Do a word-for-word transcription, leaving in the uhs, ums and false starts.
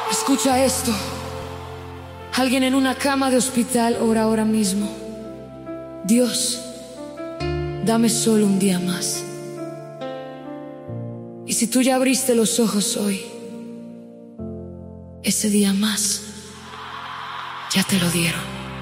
Escucha esto. Alguien en una cama de hospital ora ahora mismo. Dios, dame solo un día más. Y si tú ya abriste los ojos hoy, ese día más ya te lo dieron.